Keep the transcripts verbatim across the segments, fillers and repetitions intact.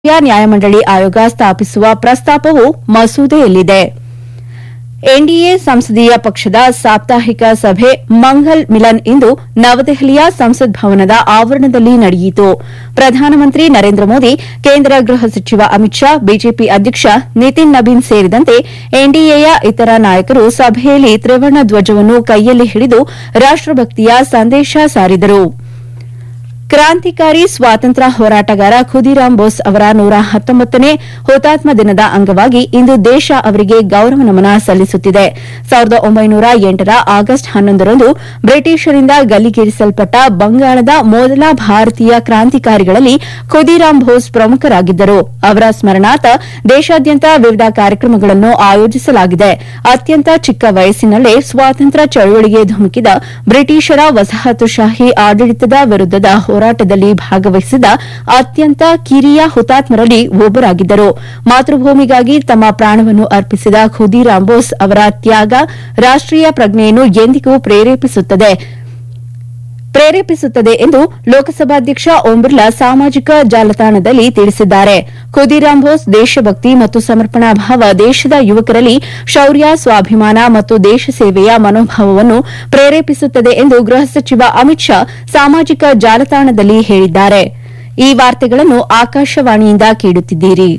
ನ್ಯಾಯಮಂಡಳಿ ಆಯೋಗ ಸ್ಥಾಪಿಸುವ ಪ್ರಸ್ತಾಪವು ಮಸೂದೆಯಲ್ಲಿದೆ. ಎನ್ಡಿಎ ಸಂಸದೀಯ ಪಕ್ಷದ ಸಾಪ್ತಾಹಿಕ ಸಭೆ ಮಂಗಲ್ ಮಿಲನ್ ಇಂದು ನವದೆಹಲಿಯ ಸಂಸತ್ ಭವನದ ಆವರಣದಲ್ಲಿ ನಡೆಯಿತು. ಪ್ರಧಾನಮಂತ್ರಿ ನರೇಂದ್ರ ಮೋದಿ, ಕೇಂದ್ರ ಗೃಹ ಸಚಿವ ಅಮಿತ್ ಶಾ, ಬಿಜೆಪಿ ಅಧ್ಯಕ್ಷ ನಿತಿನ್ ನಬೀನ್ ಸೇರಿದಂತೆ ಎನ್ಡಿಎಯ ಇತರ ನಾಯಕರು ಸಭೆಯಲ್ಲಿ ತ್ರಿವರ್ಣ ಧ್ವಜವನ್ನು ಕೈಯಲ್ಲಿ ಹಿಡಿದು ರಾಷ್ಟಭಕ್ತಿಯ ಸಂದೇಶ ಸಾರಿದರು. ಕ್ರಾಂತಿಕಾರಿ ಸ್ವಾತಂತ್ರ್ಯ ಹೋರಾಟಗಾರ ಖುದೀರಾಮ್ ಬೋಸ್ ಅವರ ನೂರ ಹತ್ತೊಂಬತ್ತನೇ ಹುತಾತ್ಮ ದಿನದ ಅಂಗವಾಗಿ ಇಂದು ದೇಶ ಅವರಿಗೆ ಗೌರವ ನಮನ ಸಲ್ಲಿಸುತ್ತಿದೆ. ಸಾವಿರದ ಒಂಬೈನೂರ ಎಂಟರ ಆಗಸ್ಟ್ ಹನ್ನೊಂದರಂದು ಬ್ರಿಟಿಷರಿಂದ ಗಲ್ಲಿಗೇರಿಸಲ್ಪಟ್ಟ ಬಂಗಾಳದ ಮೊದಲ ಭಾರತೀಯ ಕ್ರಾಂತಿಕಾರಿಗಳಲ್ಲಿ ಖುದೀರಾಮ್ ಬೋಸ್ ಪ್ರಮುಖರಾಗಿದ್ದರು. ಅವರ ಸ್ಮರಣಾರ್ಥ ದೇಶಾದ್ಯಂತ ವಿವಿಧ ಕಾರ್ಯಕ್ರಮಗಳನ್ನು ಆಯೋಜಿಸಲಾಗಿದೆ. ಅತ್ಯಂತ ಚಿಕ್ಕ ವಯಸ್ಸಿನಲ್ಲೇ ಸ್ವಾತಂತ್ರ್ಯ ಚಳವಳಿಗೆ ಧುಮುಕಿದ ಬ್ರಿಟಿಷರ ವಸಾಹತುಶಾಹಿ ಆಡಳಿತದ ವಿರುದ್ದದ ಹೋರಾಟದಲ್ಲಿ ಭಾಗವಹಿಸಿದ ಅತ್ಯಂತ ಕಿರಿಯ ಹುತಾತ್ಮರಲ್ಲಿ ಒಬ್ಬರಾಗಿದ್ದರು. ಮಾತೃಭೂಮಿಗಾಗಿ ತಮ್ಮ ಪ್ರಾಣವನ್ನು ಅರ್ಪಿಸಿದ ಖುದೀರಾಮ್ ಬೋಸ್ ಅವರ ತ್ಯಾಗ ರಾಷ್ಟೀಯ ಪ್ರಜ್ಞೆಯನ್ನು ಎಂದಿಗೂ ಪ್ರೇರೇಪಿಸುತ್ತದೆ ಪ್ರೇರೇಪಿಸುತ್ತದೆ ಎಂದು ಲೋಕಸಭಾಧ್ಯಕ್ಷ ಓಂ ಬಿರ್ಲಾ ಸಾಮಾಜಿಕ ಜಾಲತಾಣದಲ್ಲಿ ತಿಳಿಸಿದ್ದಾರೆ. ಖುದೀರಾಮ್ ಬೋಸ್ ದೇಶಭಕ್ತಿ ಮತ್ತು ಸಮರ್ಪಣಾ ಭಾವ ದೇಶದ ಯುವಕರಲ್ಲಿ ಶೌರ್ಯ, ಸ್ವಾಭಿಮಾನ ಮತ್ತು ದೇಶ ಸೇವೆಯ ಮನೋಭಾವವನ್ನು ಪ್ರೇರೇಪಿಸುತ್ತದೆ ಎಂದು ಗೃಹ ಸಚಿವ ಅಮಿತ್ ಶಾ ಸಾಮಾಜಿಕ ಜಾಲತಾಣದಲ್ಲಿ ಹೇಳಿದ್ದಾರೆ. ಈ ವಾರ್ತೆಗಳನ್ನು ಆಕಾಶವಾಣಿಯಿಂದ ಕೇಳುತ್ತಿದ್ದೀರಿ.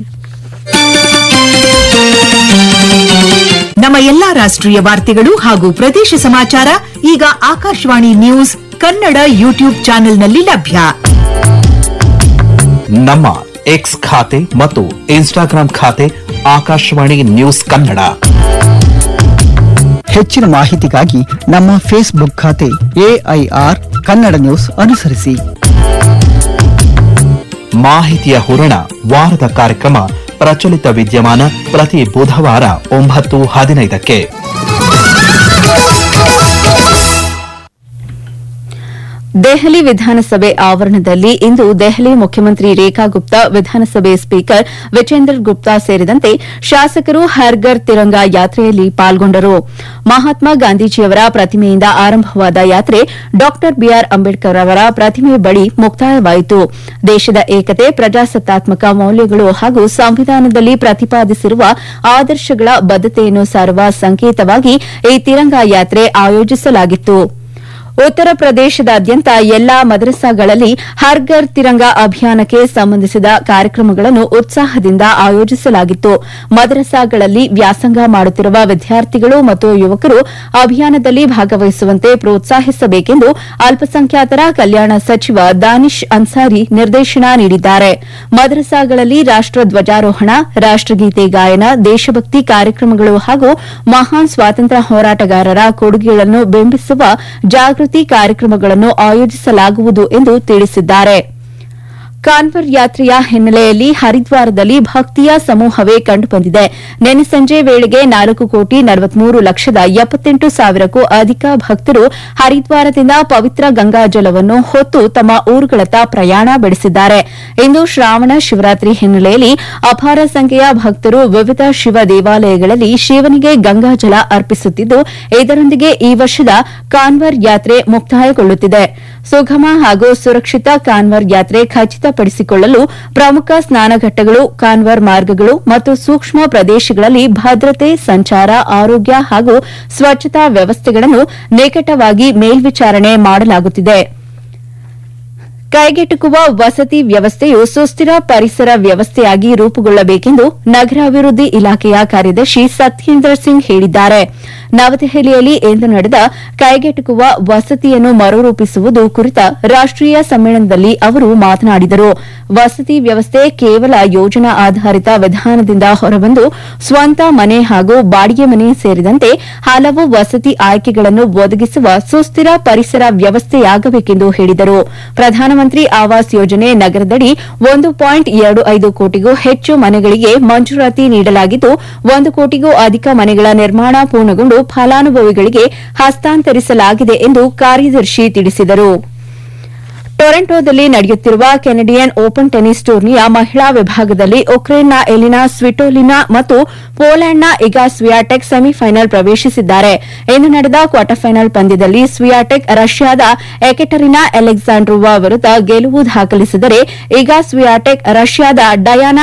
ನಮ್ಮ ಎಲ್ಲಾ ರಾಷ್ಟ್ರೀಯ ವಾರ್ತೆಗಳು ಹಾಗೂ ಪ್ರದೇಶ ಸಮಾಚಾರ ಈಗ ಆಕಾಶವಾಣಿ ನ್ಯೂಸ್ ಕನ್ನಡ ಯೂಟ್ಯೂಬ್ ಚಾನೆಲ್ನಲ್ಲಿ ಲಭ್ಯ. ನಮ್ಮ ಎಕ್ಸ್ ಖಾತೆ ಮತ್ತು ಇನ್ಸ್ಟಾಗ್ರಾಂ ಖಾತೆ ಆಕಾಶವಾಣಿ ನ್ಯೂಸ್ ಕನ್ನಡ. ಹೆಚ್ಚಿನ ಮಾಹಿತಿಗಾಗಿ ನಮ್ಮ ಫೇಸ್ಬುಕ್ ಖಾತೆ ಎಐಆರ್ ಕನ್ನಡ ನ್ಯೂಸ್ ಅನುಸರಿಸಿ. ಮಾಹಿತಿಯ ಹೂರಣ ವಾರದ ಕಾರ್ಯಕ್ರಮ ಪ್ರಚಲಿತ ವಿದ್ಯಮಾನ ಪ್ರತಿ ಬುಧವಾರ ಒಂಬತ್ತು ಹದಿನೈದಕ್ಕೆ. ದೆಹಲಿ ವಿಧಾನಸಭೆ ಆವರಣದಲ್ಲಿ ಇಂದು ದೆಹಲಿ ಮುಖ್ಯಮಂತ್ರಿ ರೇಖಾ ಗುಪ್ತಾ, ವಿಧಾನಸಭೆ ಸ್ಪೀಕರ್ ವಿಜೇಂದರ್ ಗುಪ್ತಾ ಸೇರಿದಂತೆ ಶಾಸಕರು ಹರ್ ಘರ್ ತಿರಂಗಾ ಯಾತ್ರೆಯಲ್ಲಿ ಪಾಲ್ಗೊಂಡರು. ಮಹಾತ್ಮ ಗಾಂಧೀಜಿಯವರ ಪ್ರತಿಮೆಯಿಂದ ಆರಂಭವಾದ ಯಾತ್ರೆ ಡಾ ಬಿಆರ್ ಅಂಬೇಡ್ಕರ್ ಅವರ ಪ್ರತಿಮೆ ಬಳಿ ಮುಕ್ತಾಯವಾಯಿತು. ದೇಶದ ಏಕತೆ, ಪ್ರಜಾಸತ್ತಾತ್ಮಕ ಮೌಲ್ಯಗಳು ಹಾಗೂ ಸಂವಿಧಾನದಲ್ಲಿ ಪ್ರತಿಪಾದಿಸಿರುವ ಆದರ್ಶಗಳ ಬದ್ಧತೆಯನ್ನು ಸಾರುವ ಸಂಕೇತವಾಗಿ ಈ ತಿರಂಗಾ ಯಾತ್ರೆ ಆಯೋಜಿಸಲಾಗಿತ್ತು. ಉತ್ತರ ಪ್ರದೇಶದಾದ್ಯಂತ ಎಲ್ಲಾ ಮದರಸಾಗಳಲ್ಲಿ ಹರ್ ಘರ್ ತಿರಂಗಾ ಅಭಿಯಾನಕ್ಕೆ ಸಂಬಂಧಿಸಿದ ಕಾರ್ಯಕ್ರಮಗಳನ್ನು ಉತ್ಸಾಹದಿಂದ ಆಯೋಜಿಸಲಾಗಿತ್ತು. ಮದರಸಾಗಳಲ್ಲಿ ವ್ಯಾಸಂಗ ಮಾಡುತ್ತಿರುವ ವಿದ್ಯಾರ್ಥಿಗಳು ಮತ್ತು ಯುವಕರು ಅಭಿಯಾನದಲ್ಲಿ ಭಾಗವಹಿಸುವಂತೆ ಪ್ರೋತ್ಸಾಹಿಸಬೇಕೆಂದು ಅಲ್ಪಸಂಖ್ಯಾತರ ಕಲ್ಯಾಣ ಸಚಿವ ದಾನಿಶ್ ಅನ್ಸಾರಿ ನಿರ್ದೇಶನ ನೀಡಿದ್ದಾರೆ. ಮದರಸಾಗಳಲ್ಲಿ ರಾಷ್ಟ ಧ್ವಜಾರೋಹಣ, ರಾಷ್ಟಗೀತೆ ಗಾಯನ, ದೇಶಭಕ್ತಿ ಕಾರ್ಯಕ್ರಮಗಳು ಹಾಗೂ ಮಹಾನ್ ಸ್ವಾತಂತ್ರ್ಯ ಹೋರಾಟಗಾರರ ಕೊಡುಗೆಗಳನ್ನು ಬಿಂಬಿಸುವ ಜಾಗೃತಿ ಕಾರ್ಯಕ್ರಮಗಳನ್ನು ಆಯೋಜಿಸಲಾಗುವುದು ಎಂದು ತಿಳಿಸಿದ್ದಾರೆ. ಕಾನ್ವರ್ ಯಾತ್ರೆಯ ಹಿನ್ನೆಲೆಯಲ್ಲಿ ಹರಿದ್ವಾರದಲ್ಲಿ ಭಕ್ತಿಯ ಸಮೂಹವೇ ಕಂಡುಬಂದಿದೆ. ನಿನ್ನೆ ಸಂಜೆ ವೇಳೆಗೆ ನಾಲ್ಕು ಕೋಟಿ ನಲವತ್ಮೂರು ಲಕ್ಷದ ಎಪ್ಪತ್ತೆಂಟು ಸಾವಿರಕ್ಕೂ ಅಧಿಕ ಭಕ್ತರು ಹರಿದ್ವಾರದಿಂದ ಪವಿತ್ರ ಗಂಗಾಜಲವನ್ನು ಹೊತ್ತು ತಮ್ಮ ಊರುಗಳತ್ತ ಪ್ರಯಾಣ ಬೆಳೆಸಿದ್ದಾರೆ. ಇಂದು ಶ್ರಾವಣ ಶಿವರಾತ್ರಿ ಹಿನ್ನೆಲೆಯಲ್ಲಿ ಅಪಾರ ಸಂಖ್ಯೆಯ ಭಕ್ತರು ವಿವಿಧ ಶಿವ ದೇವಾಲಯಗಳಲ್ಲಿ ಶಿವನಿಗೆ ಗಂಗಾಜಲ ಅರ್ಪಿಸುತ್ತಿದ್ದು, ಇದರೊಂದಿಗೆ ಈ ವರ್ಷದ ಕಾನ್ವರ್ ಯಾತ್ರೆ ಮುಕ್ತಾಯಗೊಳ್ಳುತ್ತಿದೆ. ಸುಗಮ ಹಾಗೂ ಸುರಕ್ಷಿತ ಕಾನ್ವರ್ ಯಾತ್ರೆ ಖಚಿತಪಡಿಸಿಕೊಳ್ಳಲು ಪ್ರಮುಖ ಸ್ನಾನಘಟ್ಟಗಳು, ಕಾನ್ವರ್ ಮಾರ್ಗಗಳು ಮತ್ತು ಸೂಕ್ಷ್ಮ ಪ್ರದೇಶಗಳಲ್ಲಿ ಭದ್ರತೆ, ಸಂಚಾರ, ಆರೋಗ್ಯ ಹಾಗೂ ಸ್ವಚ್ಛತಾ ವ್ಯವಸ್ಥೆಗಳನ್ನು ನಿಕಟವಾಗಿ ಮೇಲ್ವಿಚಾರಣೆ ಮಾಡಲಾಗುತ್ತಿದೆ. ಕೈಗೆಟುಕುವ ವಸತಿ ವ್ಯವಸ್ಥೆಯು ಸುಸ್ಥಿರ ಪರಿಸರ ವ್ಯವಸ್ಥೆಯಾಗಿ ರೂಪುಗೊಳ್ಳಬೇಕೆಂದು ನಗರಾಭಿವೃದ್ಧಿ ಇಲಾಖೆಯ ಕಾರ್ಯದರ್ಶಿ ಸತ್ಯೇಂದ್ರ ಸಿಂಗ್ ಹೇಳಿದ್ದಾರೆ. ನವದೆಹಲಿಯಲ್ಲಿ ಇಂದು ನಡೆದ ಕೈಗೆಟುಕುವ ವಸತಿಯನ್ನು ಮರುರೂಪಿಸುವುದು ಕುರಿತ ರಾಷ್ಟೀಯ ಸಮ್ಮೇಳನದಲ್ಲಿ ಅವರು ಮಾತನಾಡಿದರು. ವಸತಿ ವ್ಯವಸ್ಥೆ ಕೇವಲ ಯೋಜನಾ ಆಧಾರಿತ ವಿಧಾನದಿಂದ ಹೊರಬಂದು ಸ್ವಂತ ಮನೆ ಹಾಗೂ ಬಾಡಿಗೆ ಮನೆ ಸೇರಿದಂತೆ ಹಲವು ವಸತಿ ಆಯ್ಕೆಗಳನ್ನು ಒದಗಿಸುವ ಸುಸ್ಥಿರ ಪರಿಸರ ವ್ಯವಸ್ಥೆಯಾಗಬೇಕೆಂದು ಹೇಳಿದರು. ಪ್ರಧಾನಮಂತ್ರಿ ಆವಾಸ್ ಯೋಜನೆ ನಗರದಡಿ ಒಂದು ಪಾಯಿಂಟ್ ಎರಡು ಐದು ಕೋಟಿಗೂ ಹೆಚ್ಚು ಮನೆಗಳಿಗೆ ಮಂಜೂರಾತಿ ನೀಡಲಾಗಿದ್ದು, ಒಂದು ಕೋಟಿಗೂ ಅಧಿಕ ಮನೆಗಳ ನಿರ್ಮಾಣ ಪೂರ್ಣಗೊಂಡು ಫಲಾನುಭವಿಗಳಿಗೆ ಹಸ್ತಾಂತರಿಸಲಾಗಿದೆ ಎಂದು ಕಾರ್ಯದರ್ಶಿ ತಿಳಿಸಿದರು. ಟೊರೆಂಟೊದಲ್ಲಿ ನಡೆಯುತ್ತಿರುವ ಕೆನಡಿಯನ್ ಓಪನ್ ಟೆನಿಸ್ ಟೂರ್ನಿಯ ಮಹಿಳಾ ವಿಭಾಗದಲ್ಲಿ ಉಕ್ರೇನ್ನ ಎಲಿನಾ ಸ್ವಿಟೋಲಿನಾ ಮತ್ತು ಪೋಲೆಂಡ್ನ ಇಗಾ ಸ್ವಿಯಾಟೆಕ್ ಸೆಮಿಫೈನಲ್ ಪ್ರವೇಶಿಸಿದ್ದಾರೆ. ಇಂದು ನಡೆದ ಕ್ವಾರ್ಟರ್ ಫೈನಲ್ ಪಂದ್ಯದಲ್ಲಿ ಸ್ವಿಯಾಟೆಕ್ ರಷ್ಯಾದ ಎಕೆಟರಿನಾ ಅಲೆಕ್ಸಾಂಡ್ರೋವಾ ವಿರುದ್ಧ ಗೆಲುವು ದಾಖಲಿಸಿದರೆ ಇಗಾ ಸ್ವಿಯಾಟೆಕ್ ರಷ್ಯಾದ ಡಯಾನಾ